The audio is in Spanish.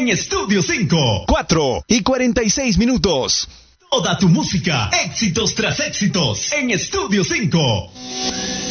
en Estudio 5. 4:46. Toda tu música, éxitos tras éxitos, en Estudio 5.